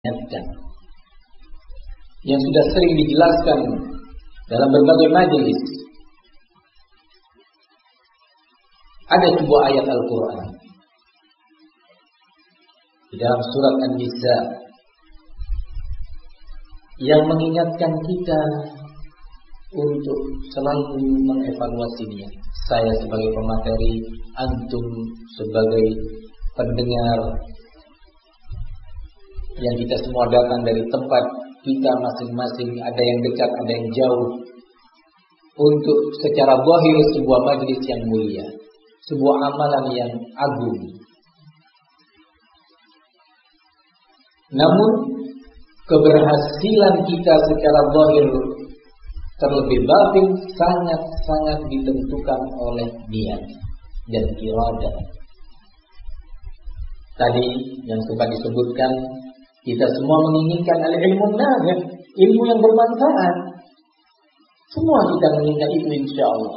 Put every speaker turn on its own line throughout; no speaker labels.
yang sudah sering dijelaskan dalam berbagai majelis. Ada sebuah ayat Al-Quran di dalam surat An-Nisa yang mengingatkan kita untuk selalu mengevaluasinya. Saya sebagai pemateri, antum sebagai pendengar, yang kita semua datang dari tempat kita masing-masing, ada yang dekat, ada yang jauh, untuk secara zahir sebuah majlis yang mulia, sebuah amalan yang agung. Namun keberhasilan kita secara zahir terlebih batin sangat-sangat ditentukan oleh niat dan iradah. Tadi yang sempat disebutkan, kita semua menginginkan al-ilmu nafi', ilmu yang bermanfaat. Semua kita menginginkan itu, insyaallah.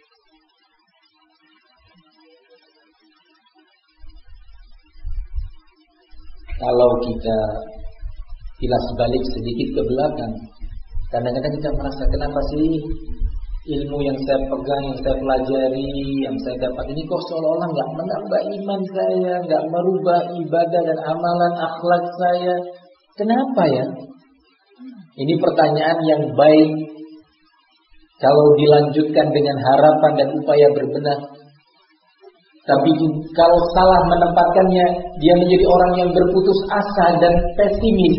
Kalau kita kilas balik sedikit ke belakang, kadang-kadang kita merasa, kenapa sih ilmu yang saya pegang, yang saya pelajari, yang saya dapat ini kok seolah-olah nggak menambah iman saya, nggak merubah ibadah dan amalan akhlak saya. Kenapa ya? Ini pertanyaan yang baik kalau dilanjutkan dengan harapan dan upaya berbenah. Tapi kalau salah menempatkannya, dia menjadi orang yang berputus asa dan pesimis.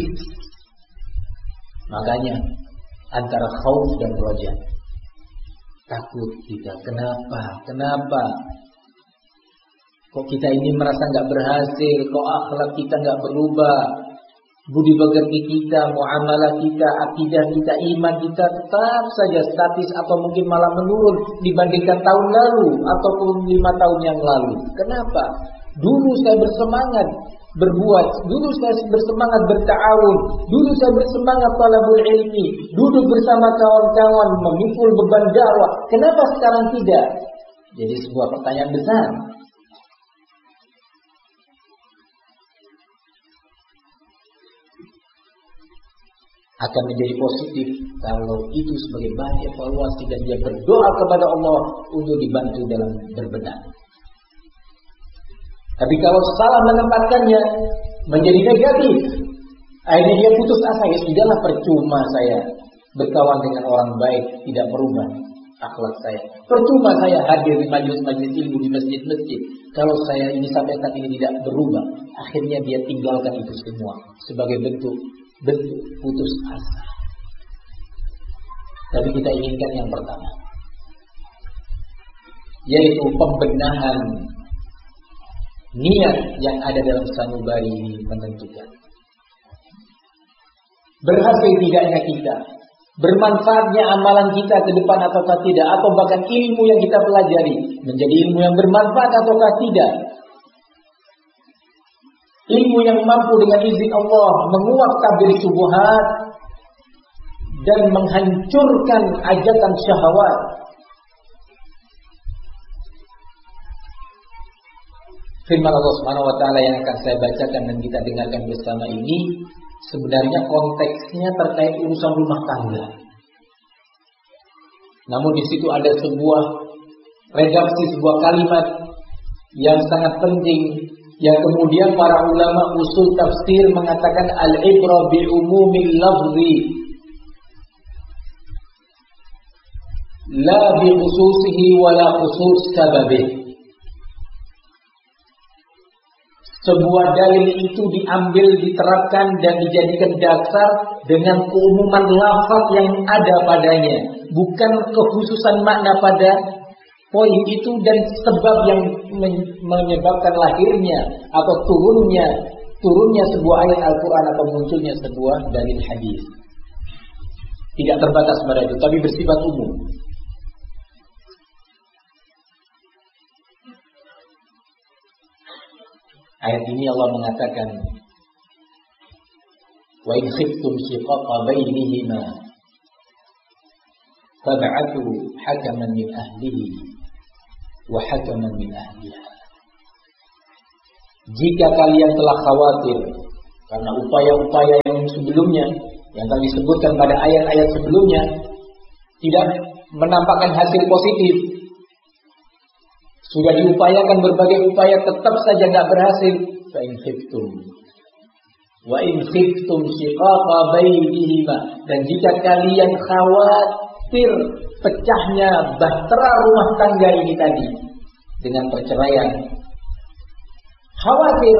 Makanya antara khauf dan roja, takut kita. Kenapa? Kok kita ini merasa nggak berhasil? Kok akhlak kita nggak berubah? Budi pekerti kita, muamalah kita, akidah kita, iman kita tetap saja statis atau mungkin malah menurun dibandingkan tahun lalu ataupun 5 tahun yang lalu. Kenapa? Dulu saya bersemangat berbuat, dulu saya bersemangat berta'awun, dulu saya bersemangat talabul ilmi, duduk bersama kawan-kawan memikul beban dakwah. Kenapa sekarang tidak? Jadi sebuah pertanyaan besar. Akan menjadi positif kalau itu sebagai bahan evaluasi dan dia berdoa kepada Allah untuk dibantu dalam berbenah. Tapi kalau salah menempatkannya menjadi negatif, akhirnya dia putus asa. Ya sudahlah, percuma saya berkawan dengan orang baik tidak merubah akhlak saya. Percuma saya hadir di majelis-majelis ilmu di masjid-masjid kalau saya ini sampai saat ini tidak berubah. Akhirnya dia tinggalkan itu semua sebagai bentuk putus asa. Tapi kita inginkan yang pertama, yaitu pembenahan niat yang ada dalam sanubari ini menentukan berhasil tidaknya kita, bermanfaatnya amalan kita ke depan ataukah tidak, atau bahkan ilmu yang kita pelajari menjadi ilmu yang bermanfaat ataukah tidak. Ilmu yang mampu dengan izin Allah menguak tabir syubhat dan menghancurkan ajatan syahwat. Firman Allah Subhanahu wa taala yang akan saya bacakan dan kita dengarkan bersama ini sebenarnya konteksnya terkait urusan rumah tangga. Namun di situ ada sebuah redaksi, sebuah kalimat yang sangat penting, yang kemudian para ulama usul tafsir mengatakan al-ibra bi umumil lafzi la bi khususihi wala khusus sababih. Sebuah dalil itu diambil, diterapkan dan dijadikan dasar dengan keumuman lafaz yang ada padanya, bukan kekhususan makna pada poin itu dan sebab yang menyebabkan lahirnya atau turunnya sebuah ayat Al-Quran atau munculnya sebuah dalil hadis. Tidak terbatas pada itu, tapi bersifat umum. Ayat ini Allah mengatakan, wa in khiftum shiqaqa bainihima fab'athu hakaman min ahlihi wa hakaman min ahliha. Jika kalian telah khawatir, Karena upaya-upaya yang sebelumnya, yang telah disebutkan pada ayat-ayat sebelumnya, tidak menampakkan hasil positif. Sudah diupayakan berbagai upaya, tetap saja tidak berhasil. Fa in khiftum wa in khiftum shiqaqa bainihima, dan jika kalian khawatir pecahnya bahtera rumah tangga ini tadi dengan perceraian, khawatir,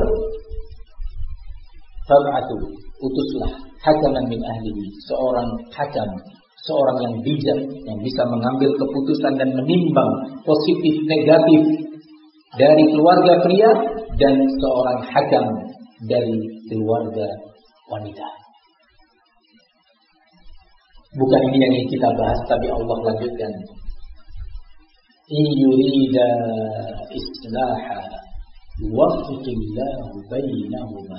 fab'atu, utuslah hakaman min ahlihi, seorang hakam, seorang yang bijak, yang bisa mengambil keputusan dan menimbang positif negatif dari keluarga pria, dan seorang hakam dari keluarga wanita. Bukan ini yang ingin kita bahas, tapi Allah lanjutkan. In yurida islaha yuwaffiqillahu bainahuma.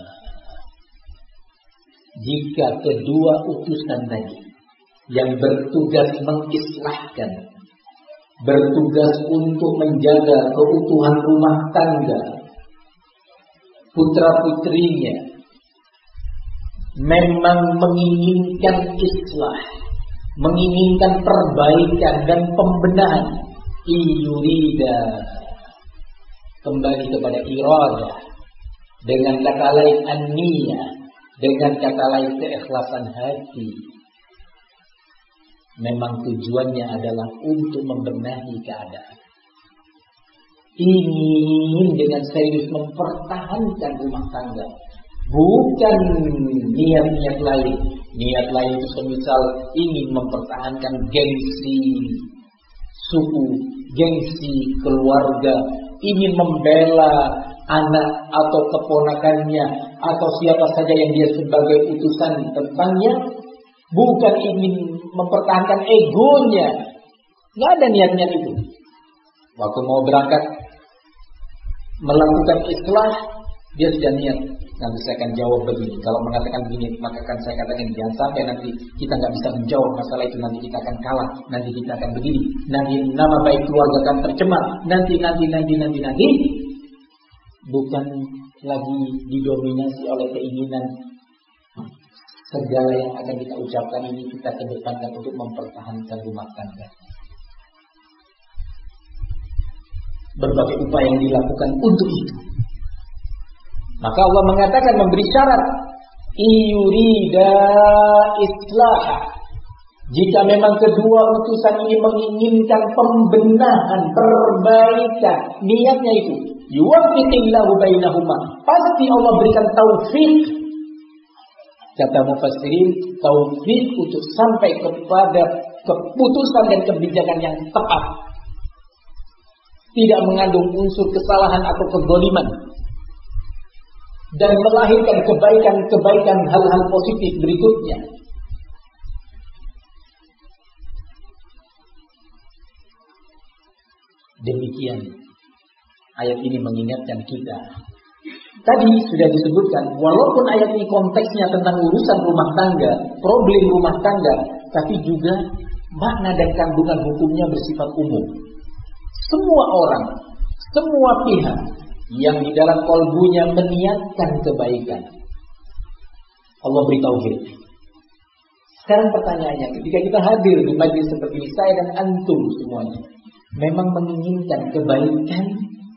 Jika kedua utusan tadi yang bertugas mengislahkan, bertugas untuk menjaga keutuhan rumah tangga putra-putrinya, memang menginginkan islah, menginginkan perbaikan dan pembenahan, iyurida, kembali kepada iradah, dengan kata lain an-niyah, dengan kata lain keikhlasan hati. Memang tujuannya adalah untuk membenahi keadaan. Ingin dengan serius mempertahankan rumah tangga. Bukan niat-niat lain. Niat lain itu semisal ingin mempertahankan gengsi suku, gengsi keluarga, ingin membela anak atau keponakannya, atau siapa saja yang dia sebagai utusan tentangnya. Bukan ingin mempertahankan egonya. Nggak ada niat-niat itu. Waktu mau berangkat melakukan islah, dia sudah niat, nanti saya akan jawab begini. Kalau mengatakan begini, maka akan saya katakan jangan sampai nanti kita nggak bisa menjawab masalah itu, nanti kita akan kalah, nanti kita akan begini, nanti nama baik keluarga akan tercemar, nanti. Bukan lagi didominasi oleh keinginan segala yang akan kita ucapkan ini kita kedepankan untuk mempertahankan rumah tangga. Berbagai upaya yang dilakukan untuk itu. Maka Allah mengatakan, memberi syarat, iyurida islaha. Jika memang kedua utusan ini menginginkan pembenahan, perbaikan, niatnya itu, yuwaffiqillahu bainahuma, pasti Allah berikan taufik. Kata mufassirin, taufik untuk sampai kepada keputusan dan kebijakan yang tepat. Tidak mengandung unsur kesalahan atau kezaliman. Dan melahirkan kebaikan-kebaikan, hal-hal positif berikutnya. Demikian ayat ini mengingatkan kita. Tadi sudah disebutkan, walaupun ayat ini konteksnya tentang urusan rumah tangga, problem rumah tangga, tapi juga makna dan kandungan hukumnya bersifat umum. Semua orang, semua pihak yang di dalam kalbunya meniatkan kebaikan, Allah beri taufik. Sekarang pertanyaannya, ketika kita hadir di majlis seperti ini, saya dan antum semuanya memang menginginkan kebaikan,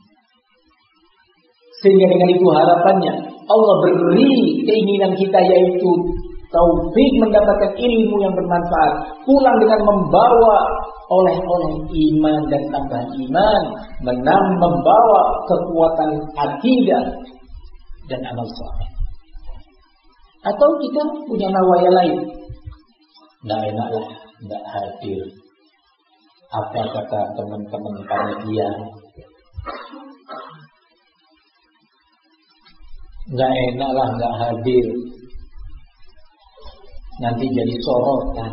sehingga dengan itu harapannya Allah beri keinginan kita, yaitu taufik mendapatkan ilmu yang bermanfaat, pulang dengan membawa oleh-oleh iman dan tambahan iman, membawa kekuatan akidah dan amal saleh. Atau kita punya nawaya lain, nggak enaklah, nggak hadir. Apa kata teman-teman panitia? Nggak enaklah, nggak hadir. Nanti jadi sorotan.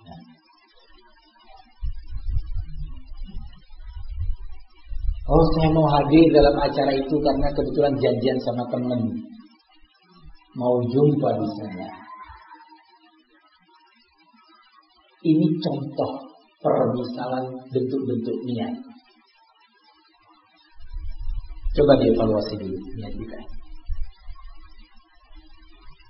Oh, saya mau hadir dalam acara itu karena kebetulan janjian sama teman, mau jumpa di sana. Ini contoh permisalan bentuk-bentuk niat. Coba dievaluasi dulu niat kita.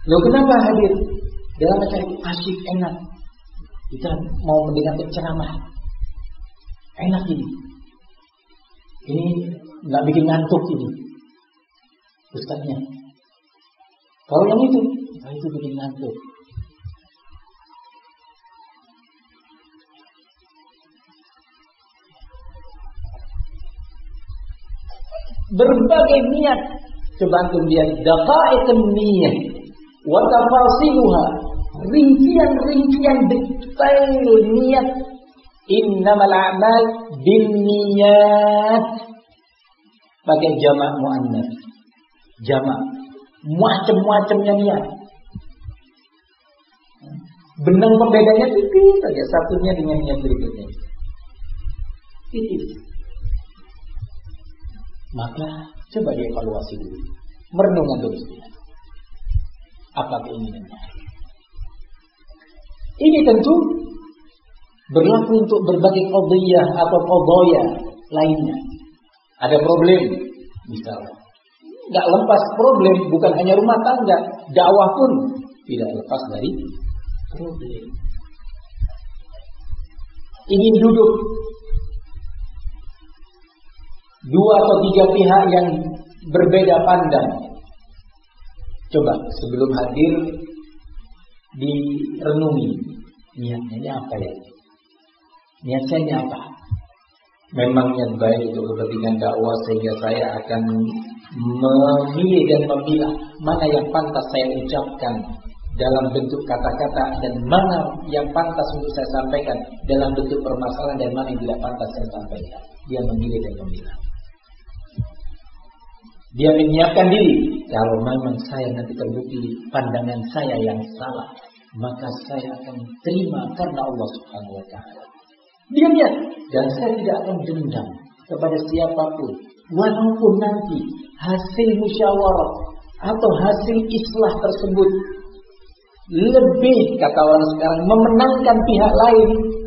Loh kenapa hadir? Dalam acara itu asyik, enak. Kita mau mendengar ceramah. Enak ini. Ini nggak bikin ngantuk ini. Ustaznya. Kalau yang itu bikin ngantuk. Berbagai niat. Coba antum lihat daqaiqun niyyah wa tafasiluha, rincian detail niat. Innamal a'mal binniyat. Pakai jamak muannats. Jamak. Macam-macamnya niat. Benang pembedanya tipis saja, satunya dengan niat berikutnya. Tipis. Maka coba dievaluasi dulu. Merenungkan dulu. Apa keinginannya? Ini tentu berlaku untuk berbagai qadhiyah atau qadaya lainnya. Ada problem, misalnya. Nggak lepas problem, bukan hanya rumah tangga, dakwah pun tidak lepas dari problem. Ingin duduk dua atau tiga pihak yang berbeda pandang. Coba sebelum hadir direnungi niatnya apa ya? Niat saya apa? Memang niat baik untuk kepentingan dakwah sehingga saya akan memilih dan memilah mana yang pantas saya ucapkan dalam bentuk kata-kata dan mana yang pantas untuk saya sampaikan dalam bentuk permasalahan dan mana yang tidak pantas saya sampaikan. Dia memilih dan memilah. Dia menyiapkan diri. Kalau memang saya nanti terbukti pandangan saya yang salah, maka saya akan terima karena Allah Subhanahu wa taala. Dia niat, dan saya tidak akan dendam kepada siapapun, walaupun nanti hasil musyawarah atau hasil islah tersebut lebih, kata orang sekarang, memenangkan pihak lain.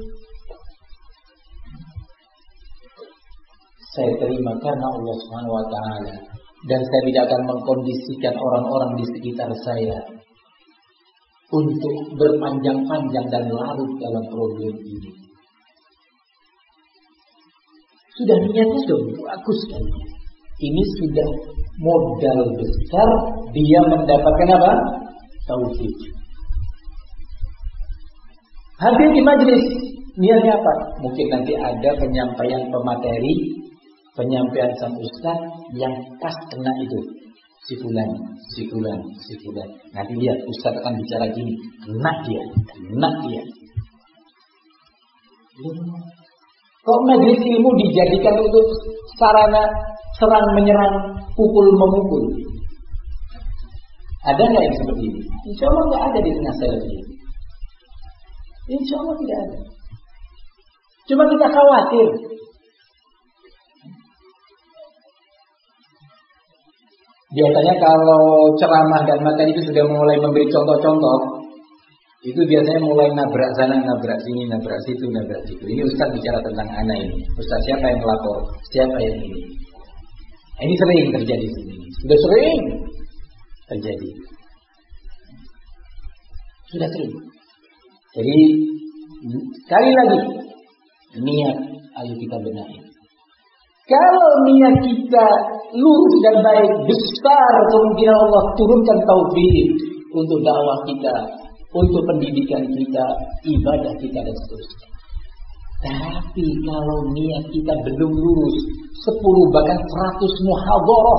Saya terima karena Allah Subhanahu wa taala, dan saya tidak akan mengkondisikan orang-orang di sekitar saya untuk berpanjang-panjang dan larut dalam problem ini. Sudah niatnya sudah bagus sekali. Ini sudah modal besar dia mendapatkan apa? Taufik. Hadir di majelis, niatnya apa? Mungkin nanti ada penyampaian pemateri, penyampaian sang ustaz yang pas kena itu. Si fulan. Nanti lihat ustaz akan bicara gini, kena dia. Kok majelis ilmu dijadikan untuk sarana serang menyerang, pukul memukul? Ada nggak yang seperti ini? Insya Allah nggak ada di tengah salafi. Insya Allah tidak ada. Cuma kita khawatir. Biasanya kalau ceramah dan materi itu sudah mulai memberi contoh-contoh, itu biasanya mulai nabrak sana, nabrak sini, nabrak situ. Ini ustaz bicara tentang anak ini. Ustaz siapa yang melapor? Siapa yang ini? Ini sering terjadi sini. Sudah sering terjadi. Sudah sering. Jadi sekali lagi niat ayo kita benahi. Kalau niat kita lurus dan baik, besar kemungkinan Allah turunkan taufik untuk dakwah kita, untuk pendidikan kita, ibadah kita dan seterusnya. Tapi kalau niat kita belum lurus, 10 bahkan 100 muhadharah,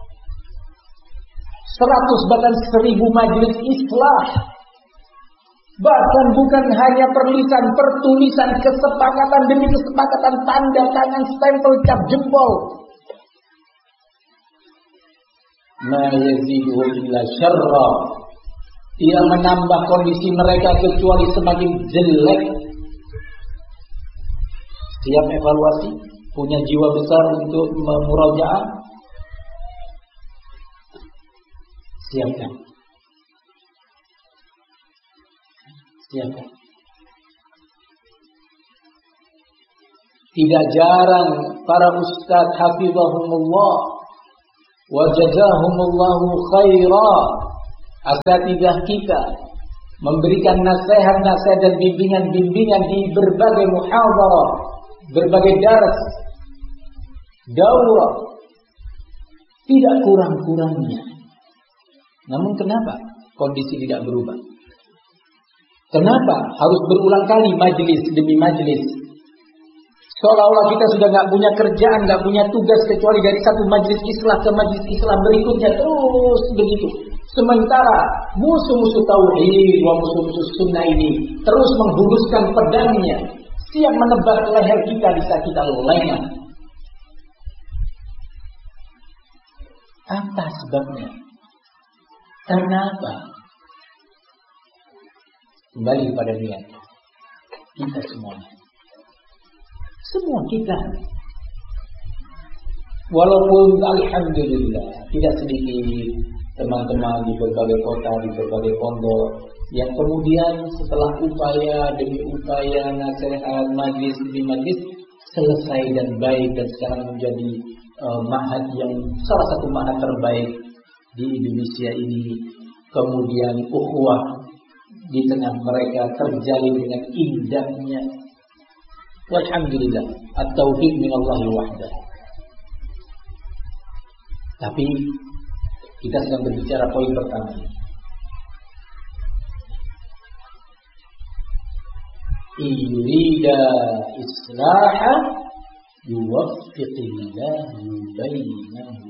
100 bahkan 1000 majelis islah, bahkan bukan hanya perlisan, pertulisan, kesepakatan demi kesepakatan, tanda tangan, stempel, cap jempol, ma yaziduhum illa syarra, tidak menambah kondisi mereka kecuali semakin jelek. Siap evaluasi, punya jiwa besar untuk memurajaah, siapkan. Tidak jarang para ustaz hafizahumullah wa jazahumullahu khaira asatidzah kita memberikan nasihat-nasihat dan bimbingan-bimbingan di berbagai muhadharah, berbagai dars, daurah, tidak kurang-kurangnya. Namun kenapa kondisi tidak berubah? Kenapa harus berulang kali majelis demi majelis? Seolah-olah kita sudah nggak punya kerjaan, nggak punya tugas kecuali dari satu majelis Islam ke majelis Islam berikutnya, terus begitu. Sementara musuh-musuh tauhid, musuh-musuh sunnah ini terus menghunuskan pedangnya, siap menebas leher kita bisa kita lengah. Apa sebabnya? Karena apa? Kembali kepada niat kita semuanya. Semua kita. Walaupun alhamdulillah tidak sedikit teman-teman di berbagai kota, di berbagai pondok yang kemudian setelah upaya demi upaya, nasihat, majlis demi majlis selesai dan baik dan sekarang menjadi ma'had yang salah satu ma'had terbaik di Indonesia ini. Kemudian ukhuwah di tengah mereka terjalin dengan indahnya. Walhamdulillah, at-taufiq min Allah wahdah. Tapi kita sedang berbicara poin pertama. Yurida islaha yuwaffiqillahu bainahum.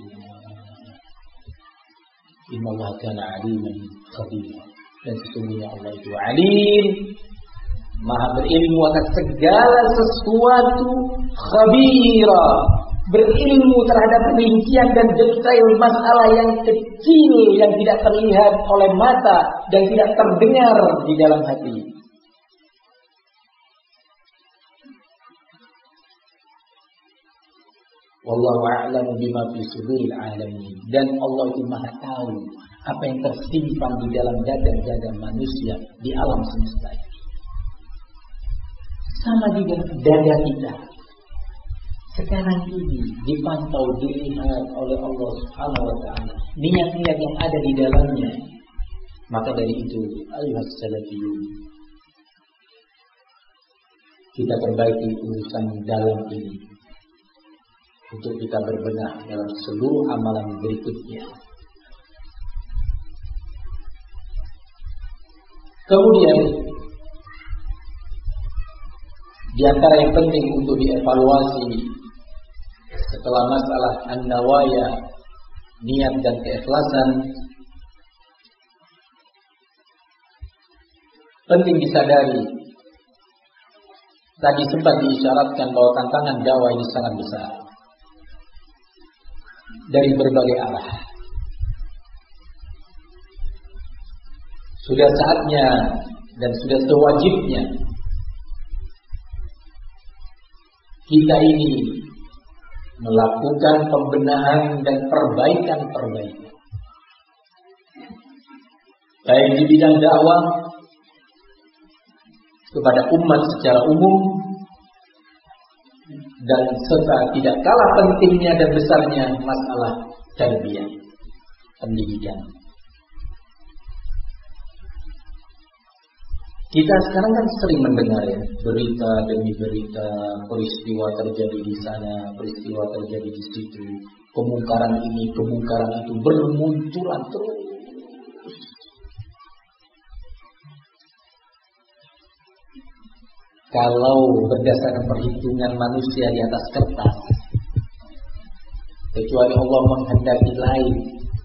Inna Allah kana aliman khabira. Dan sesungguhnya Allah itu alim, maha berilmu atas segala sesuatu, khabira, berilmu terhadap rincian dan detail masalah yang kecil yang tidak terlihat oleh mata dan tidak terdengar di dalam hati. Wallahu a'lamu bima fi suduril alamin. Dan Allah itu maha tahu apa yang tersimpan di dalam dada-dada manusia di alam semesta ini. Sama juga dada kita sekarang ini dipantau, dilihat oleh Allah Subhanahu wa ta'ala, niat-niat yang ada di dalamnya. Maka dari itu, ayuhas salafiyun, kita perbaiki urusan dalam ini untuk kita berbenah dalam seluruh amalan berikutnya. Kemudian di antara yang penting untuk dievaluasi setelah masalah an-nawaya, niat dan keikhlasan, penting disadari, tadi sempat diisyaratkan bahwa tantangan dakwah ini sangat besar dari berbagai arah. Sudah saatnya dan sudah sewajibnya kita ini melakukan pembenahan dan perbaikan-perbaikan, baik di bidang dakwah kepada umat secara umum, dan serta tidak kalah pentingnya dan besarnya masalah tarbiyah, pendidikan. Kita sekarang kan sering mendengar ya, berita demi berita, peristiwa terjadi di sana, peristiwa terjadi di situ, kemungkaran ini, kemungkaran itu bermunculan terus. Kalau berdasarkan perhitungan manusia di atas kertas, kecuali Allah menghendaki lain,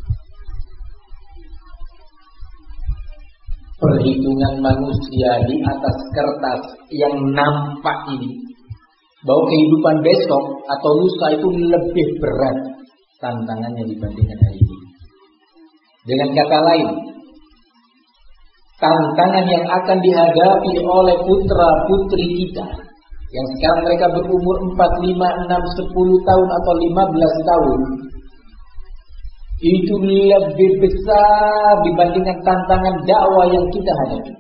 perhitungan manusia di atas kertas yang nampak ini, bahwa kehidupan besok atau lusa itu lebih berat tantangannya dibandingkan hari ini. Dengan kata lain, tantangan yang akan dihadapi oleh putra-putri kita yang sekarang mereka berumur 4, 5, 6, 10 tahun atau 15 tahun itu lebih besar dibandingkan tantangan dakwah yang kita hadapi.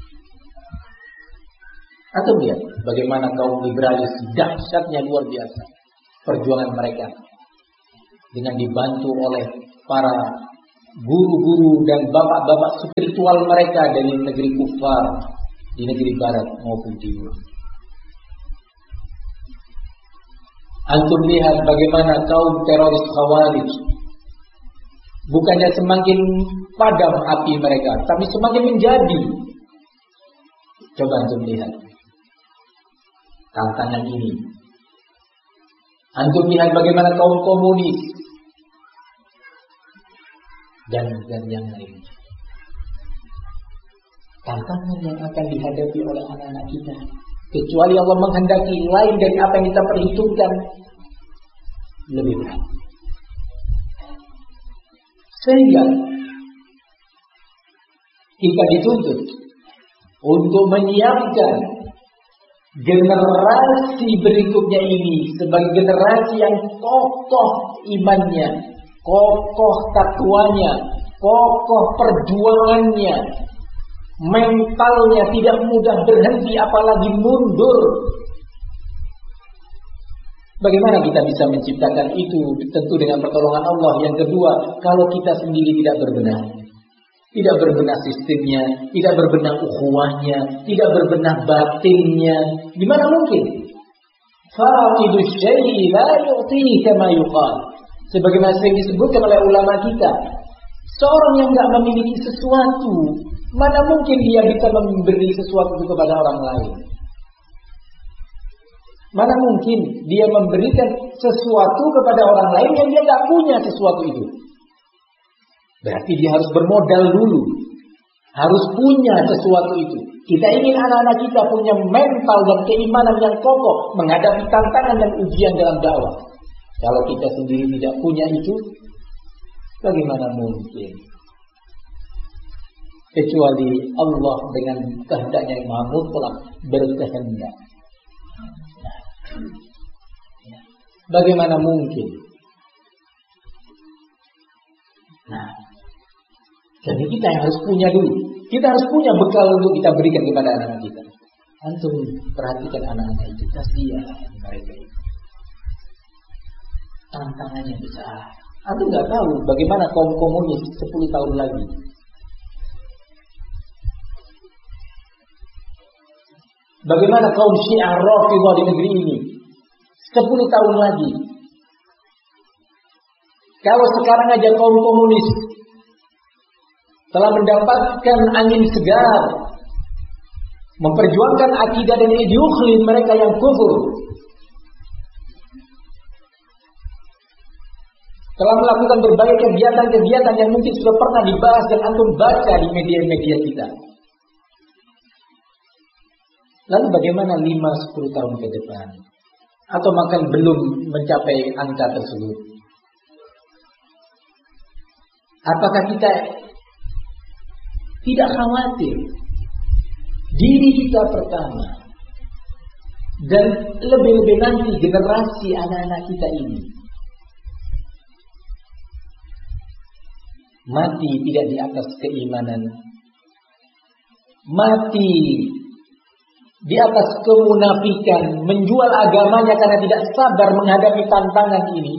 Atau lihat bagaimana kaum liberalis dahsyatnya luar biasa perjuangan mereka dengan dibantu oleh para guru-guru dan bapak-bapak spiritual mereka dari negeri kufar, di negeri barat maupun timur. Antum lihat bagaimana kaum teroris Khawarij bukannya semakin padam api mereka, tapi semakin menjadi. Coba antum lihat tantangan ini. Antum lihat bagaimana kaum komunis dan yang lain. Tantangan yang akan dihadapi oleh anak-anak kita, kecuali Allah menghendaki lain dari apa yang kita perhitungkan, lebih berat. Sehingga kita dituntut untuk menyiapkan generasi berikutnya ini sebagai generasi yang kokoh imannya, kokoh takwanya, kokoh perjuangannya, mentalnya tidak mudah berhenti apalagi mundur. Bagaimana kita bisa menciptakan itu? Tentu dengan pertolongan Allah. Yang kedua, kalau kita sendiri tidak berbenah, tidak berbenah sistemnya, tidak berbenah ukhuwahnya, tidak berbenah batinnya, gimana mungkin? Faqidu syai'i la yu'tihi kama yuqal. Sebagaimana sering disebutkan oleh ulama kita, seorang yang tidak memiliki sesuatu, mana mungkin dia bisa memberi sesuatu itu kepada orang lain? Mana mungkin dia memberikan sesuatu kepada orang lain yang dia tidak punya sesuatu itu? Berarti dia harus bermodal dulu, harus punya sesuatu itu. Kita ingin anak-anak kita punya mental dan keimanan yang kokoh menghadapi tantangan dan ujian dalam dakwah. Kalau kita sendiri tidak punya itu, bagaimana mungkin? Kecuali Allah dengan kehendaknya yang maha mutlak berkehendak. Bagaimana mungkin? Nah, jadi kita yang harus punya dulu. Kita harus punya bekal untuk kita berikan kepada anak-anak kita. Antum perhatikan anak-anak itu, kasihan mereka itu. Tantangannya besar. Antum nggak tahu bagaimana kaum komunis 10 tahun lagi. Bagaimana kaum Syiah Rafidhah di negeri ini 10 tahun lagi. Kalau sekarang aja kaum komunis telah mendapatkan angin segar, memperjuangkan akidah dan ideologi mereka yang kufur, telah melakukan berbagai kegiatan-kegiatan yang mungkin sudah pernah dibahas dan antum baca di media-media kita. Lalu bagaimana 5-10 tahun ke depan? Atau bahkan belum mencapai angka tersebut? Apakah kita tidak khawatir diri kita pertama dan lebih-lebih nanti generasi anak-anak kita ini mati tidak di atas keimanan, mati di atas kemunafikan, menjual agamanya karena tidak sabar menghadapi tantangan ini?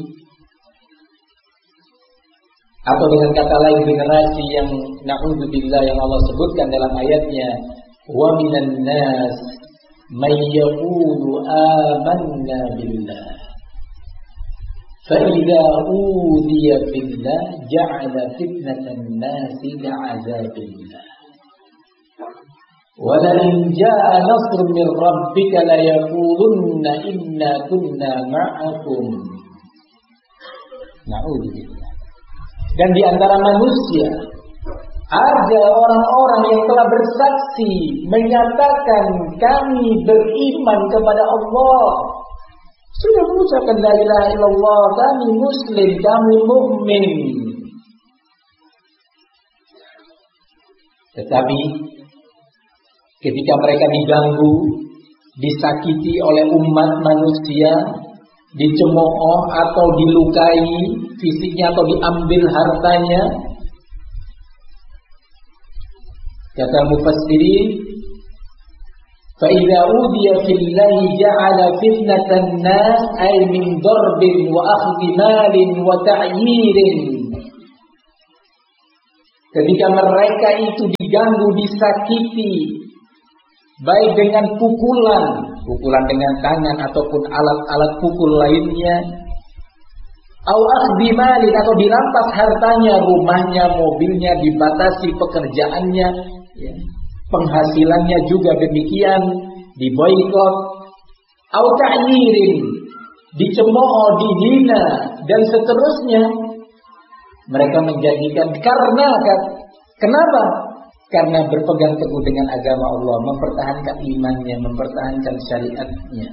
Atau dengan kata lain, generasi yang na'udzubillah yang Allah sebutkan dalam ayatnya, wa minan nas may yaqulu amanna billah fa idza udiya billah ja'ala fitnatan nasi ka'adzabillah wa la in jaa nasrun min rabbika la yaqulunna inna kunna ma'akum. Na'udzubillah. Dan di antara manusia ada orang-orang yang telah bersaksi menyatakan kami beriman kepada Allah, sudah mengucapkan la ilaha illallah, kami muslim, kami mukmin. Tetapi ketika mereka diganggu, disakiti oleh umat manusia, dicemooh atau dilukai fisiknya atau diambil hartanya, kata mufassirin, fa idza udiya fillahi ja'ala fitnatan nas ay min darbin wa akhdhi malin wa ta'yirin. ketika mereka itu diganggu, disakiti, baik dengan pukulan dengan tangan ataupun alat-alat pukul lainnya, au akhdhi malin, atau dirampas hartanya, rumahnya, mobilnya, dibatasi pekerjaannya, ya, penghasilannya juga demikian, diboikot, au ta'yirin, dicemooh, dihina, dan seterusnya. Mereka menjadikan kenapa? Karena berpegang teguh dengan agama Allah, mempertahankan imannya, mempertahankan syariatnya.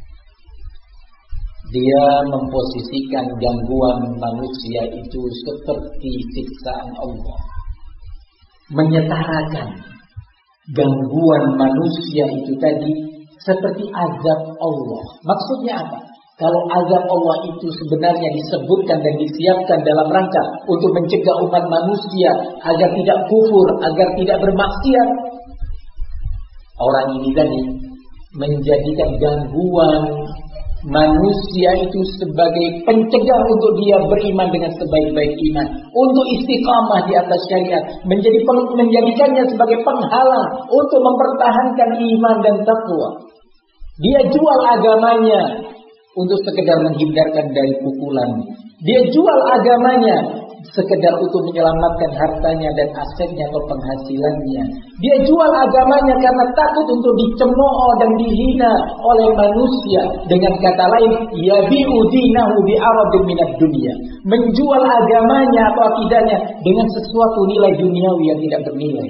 Dia memposisikan gangguan manusia itu seperti siksaan Allah. Menyetarakan gangguan manusia itu tadi seperti azab Allah. Maksudnya apa? Kalau azab Allah itu sebenarnya disebutkan dan disiapkan dalam rangka untuk mencegah umat manusia agar tidak kufur, agar tidak bermaksiat, orang ini tadi menjadikan gangguan manusia itu sebagai pencegah untuk dia beriman dengan sebaik-baik iman, untuk istiqamah di atas syariat, menjadikannya sebagai penghalang untuk mempertahankan iman dan takwa. Dia jual agamanya untuk sekedar menghindarkan dari pukulan. Dia jual agamanya sekedar untuk menyelamatkan hartanya dan asetnya atau penghasilannya. Dia jual agamanya karena takut untuk dicemooh dan dihina oleh manusia. Dengan kata lain, yabi'u dinahu bi'aradin minad dunya. Menjual agamanya atau akidahnya dengan sesuatu nilai duniawi yang tidak bernilai.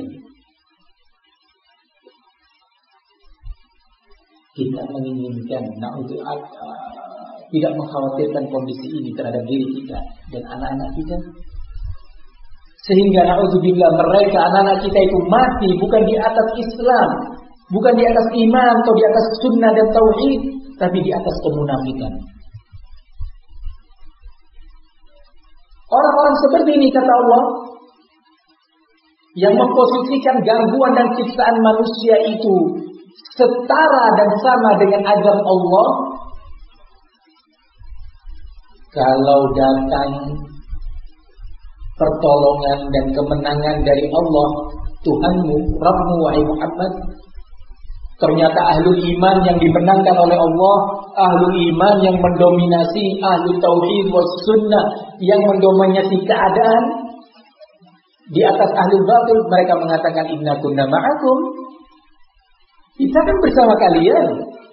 Kita menginginkan tidak mengkhawatirkan kondisi ini terhadap diri kita dan anak-anak kita, sehingga na'udzubillah mereka, anak-anak kita itu mati bukan di atas Islam, bukan di atas iman atau di atas sunnah dan tauhid, tapi di atas kemunafikan. Orang-orang seperti ini, kata Allah, yang memposisikan gangguan dan siksaan manusia itu setara dan sama dengan azab Allah, kalau datang pertolongan dan kemenangan dari Allah, Tuhanmu, Rabbmu, wahai Muhammad, ternyata ahlul iman yang dimenangkan oleh Allah, ahlul iman yang mendominasi, ahlul tauhid was sunnah yang mendominasi keadaan di atas ahlul batil. Mereka mengatakan inna kunna ma'akum, kita kan bersama kalian,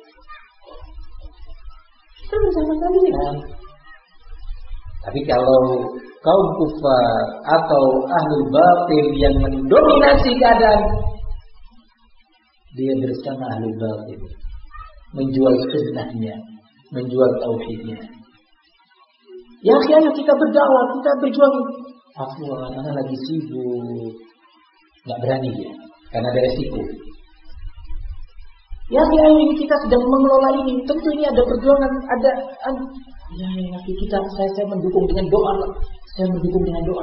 kita bersama kalian. Tapi kalau kaum kufar atau ahlul batil yang mendominasi keadaan, dia bersama ahlul batil, menjual sunnahnya, menjual tauhidnya. Ya akhirnya kita berdakwah, kita berjuang. Afwan, anak lagi sibuk, nggak berani dia, karena ada resiko. Ya ini kita sedang mengelola ini, tentu ini ada perjuangan, ada. Ya nanti kita, saya mendukung dengan doa, saya mendukung dengan doa.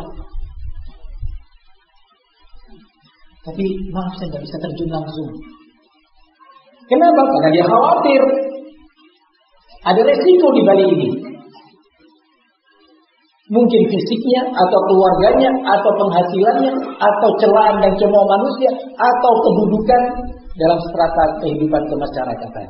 Tapi maaf, saya nggak bisa terjun langsung. Kenapa? Karena dia khawatir ada resiko di balik ini. Mungkin fisiknya, atau keluarganya, atau penghasilannya, atau celaan dan cemooh manusia, atau kedudukan dalam strata kehidupan kemasyarakatan.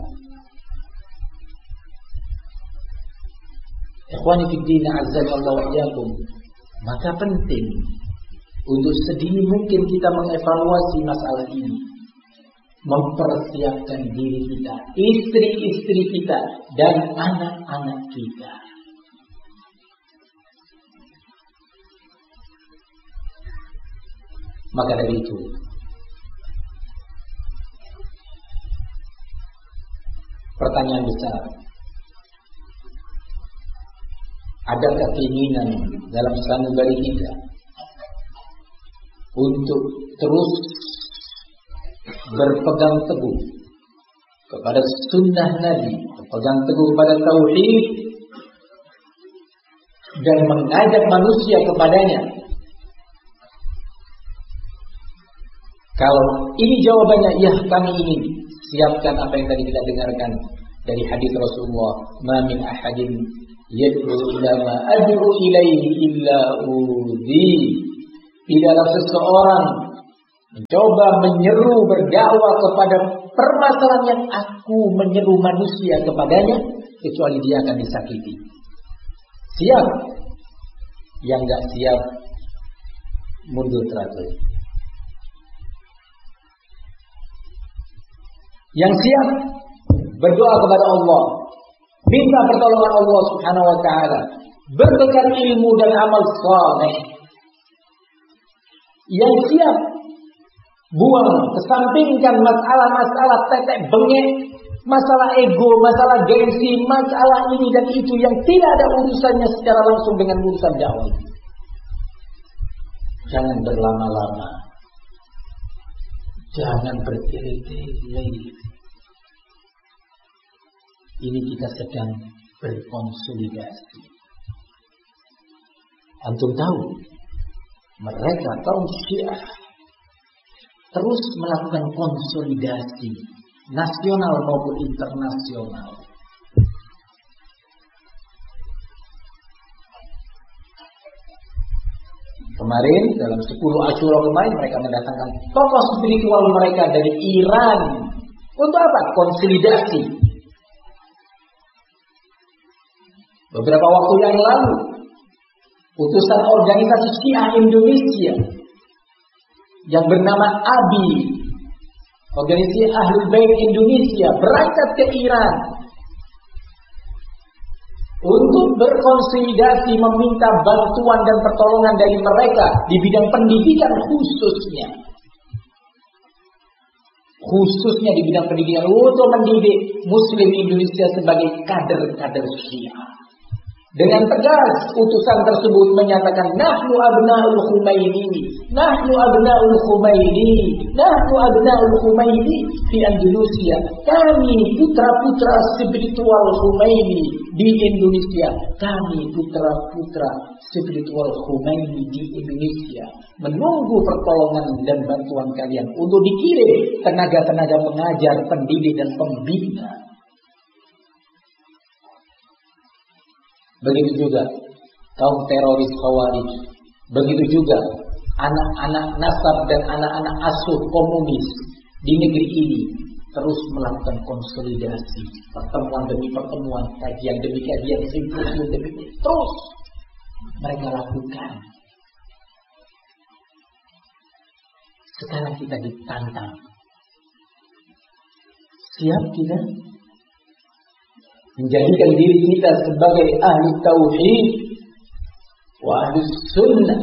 Ikhwani fid din, azzallahu wa iyyakum. Maka penting untuk sedini mungkin kita mengevaluasi masalah ini, mempersiapkan diri kita, istri-istri kita, dan anak-anak kita. Maka dari itu, pertanyaan besar, adakah keinginan dalam sanubari kita untuk terus berpegang teguh kepada sunnah Nabi, berpegang teguh pada tauhid, dan mengajak manusia kepadanya? Kalau ini jawabannya, ya kami ingin, siapkan apa yang tadi kita dengarkan dari hadis Rasulullah, ma min ahadin yad'u ila ma ad'u ilaihi illa udhi. Tidaklah seseorang mencoba menyeru berdakwah kepada permasalahan yang aku menyeru manusia kepadanya, kecuali dia akan disakiti. Siap. Yang enggak siap mundur teratur. Yang siap berdoa kepada Allah, minta pertolongan Allah Subhanahu wa taala, berbekal ilmu dan amal saleh. Yang siap buang, kesampingkan masalah-masalah tetek bengek, masalah ego, masalah gengsi, masalah ini dan itu yang tidak ada urusannya secara langsung dengan urusan dakwah. Jangan berlama-lama. Jangan bertele-tele. Ini kita sedang berkonsolidasi. Antum tahu, mereka kaum Syiah terus melakukan konsolidasi nasional maupun internasional. Kemarin dalam 10 Asyura kemarin mereka mendatangkan tokoh spiritual mereka dari Iran. Untuk apa? Konsolidasi. Beberapa waktu yang lalu utusan organisasi Syiah Indonesia yang bernama ABI, Organisasi Ahlul Bait Indonesia, berangkat ke Iran untuk berkonsolidasi, meminta bantuan dan pertolongan dari mereka di bidang pendidikan khususnya di bidang pendidikan untuk mendidik Muslim Indonesia sebagai kader-kader Syiah. Dengan tegas utusan tersebut menyatakan nahnu abna'ul Khumaini, nahnu abna'ul Khumaini, nahnu abna'ul Khumaini di Indonesia. Kami putra-putra spiritual Khumaini di Indonesia. Kami putra-putra spiritual Khumaini di Indonesia. Menunggu pertolongan dan bantuan kalian untuk dikirim tenaga-tenaga pengajar, pendidik dan pembina. Begitu juga kaum teroris Khawarij. Begitu juga anak-anak nasab dan anak-anak asuh komunis di negeri ini terus melakukan konsolidasi, pertemuan demi pertemuan, kajian demi kajian, simposium demi terus mereka lakukan. Sekarang kita ditantang. Siap kita menjadikan diri kita sebagai ahli tauhid wa ahli sunnah,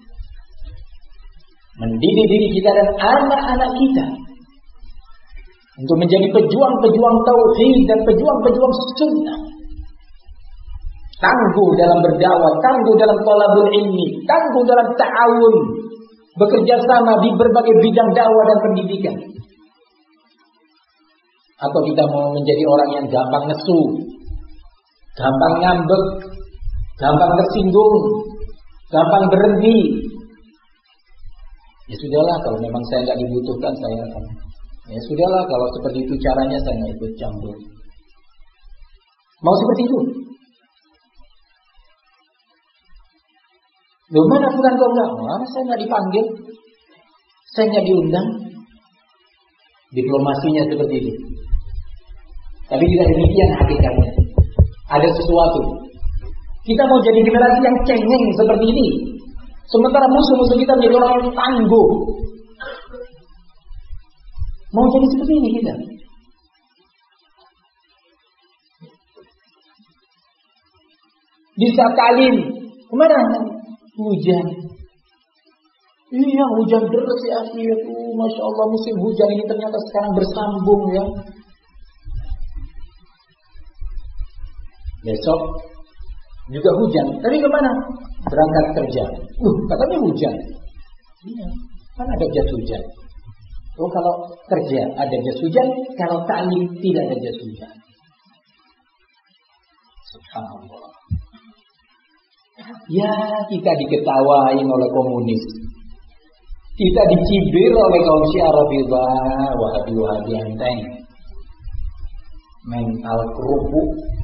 mendidik diri kita dan anak-anak kita untuk menjadi pejuang-pejuang tauhid dan pejuang-pejuang sunnah, tangguh dalam berdakwah, tangguh dalam thalabul ilmi, tangguh dalam ta'awun, bekerja sama di berbagai bidang dakwah dan pendidikan. Atau kita mau menjadi orang yang gampang nesu, gampang ngambek, gampang tersinggung, gampang berhenti. Ya sudahlah, kalau memang saya nggak dibutuhkan, saya akan. Ya sudahlah, kalau seperti itu caranya, saya nggak ikut campur. Mau seperti itu? Loh, mana bukan kau enggak? Saya nggak dipanggil, saya nggak diundang. Diplomasinya seperti itu. Tapi tidak demikian hakikatnya. Ada sesuatu. Kita mau jadi generasi yang cengeng seperti ini. Sementara musuh-musuh kita menjadi orang yang tangguh. Mau jadi seperti ini kita. Bisa talim. Kemana? Hujan. Iya, hujan deras ya akhir. Masya Allah, musim hujan ini ternyata sekarang bersambung ya. Besok juga hujan. Tapi kemana? Berangkat kerja. Katanya hujan. Iya, kan ada jas hujan. Oh, kalau kerja ada jas hujan, kalau ta'lim tidak ada jas hujan. Subhanallah. Ya, kita diketawain oleh komunis. Kita dicibir oleh kaum Syiah Rafidhah, Wahabi enteng. Mental kerupuk.